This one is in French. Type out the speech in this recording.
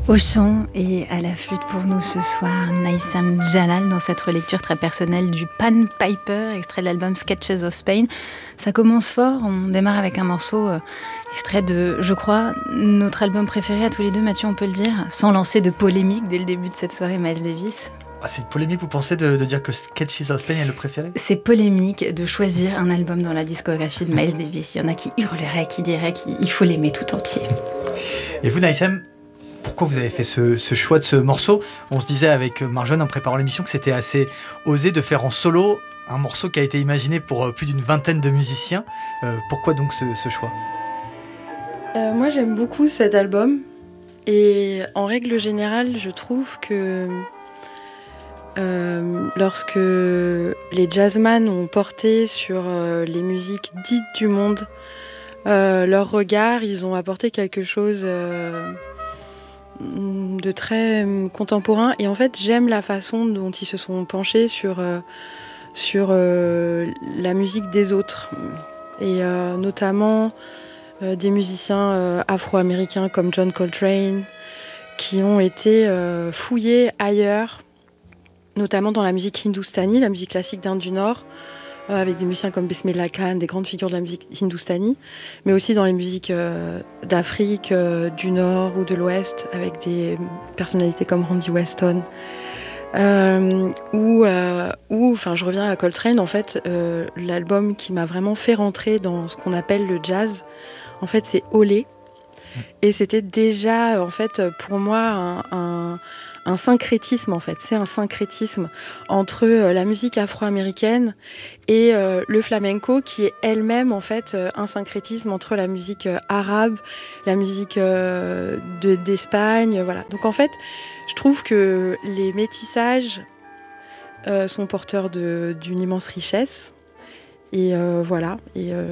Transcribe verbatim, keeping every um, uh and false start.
Au chant et à la flûte pour nous ce soir, Naïsam Jalal dans cette relecture très personnelle du Pan Piper, extrait de l'album Sketches of Spain. Ça commence fort, on démarre avec un morceau euh, extrait de, je crois, notre album préféré à tous les deux, Mathieu, on peut le dire, sans lancer de polémique dès le début de cette soirée, Miles Davis. Ah, c'est une polémique, vous pensez, de, de dire que Sketches of Spain est le préféré ? C'est polémique de choisir un album dans la discographie de Miles Davis. Il y en a qui hurleraient, qui diraient qu'il faut l'aimer tout entier. Et vous, Naïsam, pourquoi vous avez fait ce, ce choix de ce morceau ? On se disait avec Marjolaine en préparant l'émission que c'était assez osé de faire en solo un morceau qui a été imaginé pour plus d'une vingtaine de musiciens. Euh, pourquoi donc ce, ce choix ? euh, Moi j'aime beaucoup cet album et en règle générale je trouve que euh, lorsque les jazzman ont porté sur euh, les musiques dites du monde euh, leur regard, ils ont apporté quelque chose euh, de très contemporain et en fait j'aime la façon dont ils se sont penchés sur, euh, sur euh, la musique des autres et euh, notamment euh, des musiciens euh, afro-américains comme John Coltrane qui ont été euh, fouillés ailleurs, notamment dans la musique hindoustanie, la musique classique d'Inde du Nord, avec des musiciens comme Bismillah Khan, des grandes figures de la musique hindoustanie, mais aussi dans les musiques euh, d'Afrique, euh, du Nord ou de l'Ouest, avec des personnalités comme Randy Weston. Euh, ou, euh, ou, enfin, je reviens à Coltrane, en fait, euh, l'album qui m'a vraiment fait rentrer dans ce qu'on appelle le jazz, en fait, c'est Olé. Et c'était déjà, en fait, pour moi, un... un un syncrétisme en fait, c'est un syncrétisme entre euh, la musique afro-américaine et euh, le flamenco qui est elle-même en fait euh, un syncrétisme entre la musique euh, arabe, la musique euh, de, d'Espagne, voilà. Donc en fait, je trouve que les métissages euh, sont porteurs de, d'une immense richesse et euh, voilà. Et, euh,